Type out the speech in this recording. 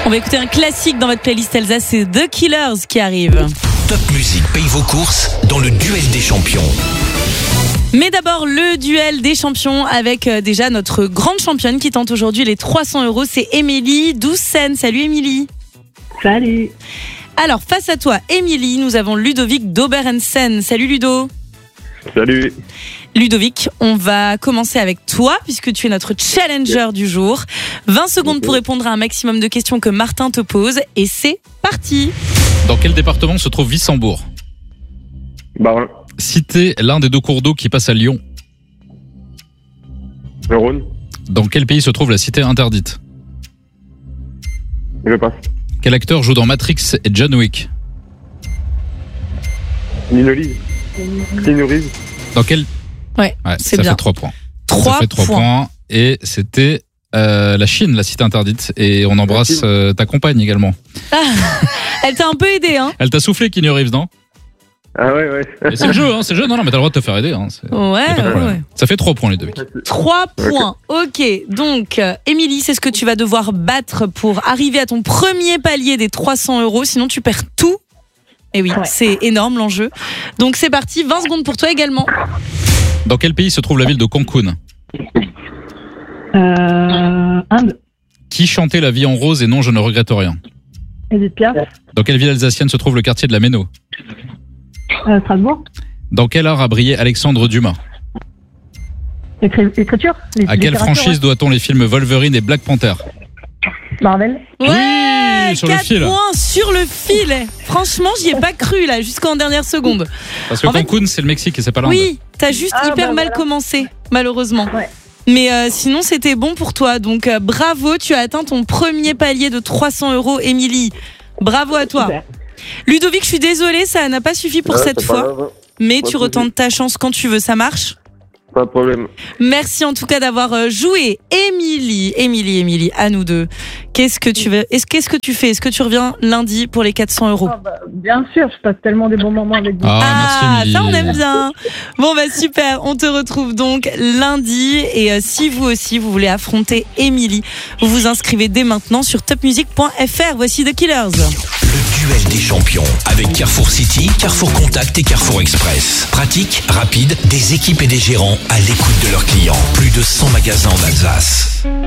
On va écouter un classique dans votre playlist Elsa, c'est The Killers qui arrive. Top Music paye vos courses dans le duel des champions. Mais d'abord, le duel des champions avec déjà notre grande championne qui tente aujourd'hui les 300 €. C'est Émilie Doucen. Salut Émilie. Salut. Alors, face à toi, Émilie, nous avons Ludovic d'Oberensen. Salut Ludo. Salut. Ludovic, on va commencer avec toi puisque tu es notre challenger du jour. 20 secondes pour répondre à un maximum de questions que Martin te pose et c'est parti. Dans quel département se trouve Wissembourg ? Barin. Citez l'un des deux cours d'eau qui passe à Lyon. Le Rhône. Dans quel pays se trouve la cité interdite ? Je passe. Quel acteur joue dans Matrix et John Wick ? Keanu Reeves. Dans quel... Ouais, c'est ça bien. fait 3 points. 3 Ça fait 3 points. Et c'était la Chine, la cité interdite. Et on embrasse ta compagne également. Ah, elle t'a un peu aidé, hein. Elle t'a soufflé, Keanu Reeves, non ? Ah ouais. Et c'est le jeu, hein, c'est le jeu. Non, mais t'as le droit de te faire aider. Hein, Ouais. Ça fait 3 points, les deux. 3 points. Ok, donc Émilie, c'est ce que tu vas devoir battre pour arriver à ton premier palier des 300 €. Sinon, tu perds tout. Et oui, c'est énorme l'enjeu. Donc c'est parti, 20 secondes pour toi également. Dans quel pays se trouve la ville de Cancun ? Inde. Qui chantait La vie en rose et non, je ne regrette rien ? Edith Piaf. Dans quelle ville alsacienne se trouve le quartier de la Méno ? Strasbourg. Dans quel art a brillé Alexandre Dumas ? Écriture. À quelle franchise doit-on les films Wolverine et Black Panther ? Marvel. Ouais, sur le 4 fil. points sur le fil. Franchement, j'y ai pas cru là, jusqu'en dernière seconde. Parce que En fait, Cancun, c'est le Mexique et c'est pas l'Inde. Oui, t'as juste hyper mal commencé, malheureusement. Ouais. Mais sinon, c'était bon pour toi. Donc bravo, tu as atteint ton premier palier de 300 €, Émilie. Bravo à toi. Super. Ludovic, je suis désolée, ça n'a pas suffi pour cette fois. Mais tu retentes ta chance quand tu veux, ça marche ? Pas de problème. Merci en tout cas d'avoir joué. Émilie, à nous deux. Qu'est-ce que tu fais ? Est-ce que tu reviens lundi pour les 400 €? Bien sûr, je passe tellement des bons moments avec vous. Merci Émilie. Ça on aime bien. Bon super, on te retrouve donc lundi et si vous aussi vous voulez affronter Émilie, vous vous inscrivez dès maintenant sur topmusic.fr. Voici The Killers. Le duel des champions avec Carrefour City, Carrefour Contact et Carrefour Express. Pratique, rapide, des équipes et des gérants à l'écoute de leurs clients. Plus de 100 magasins en Alsace.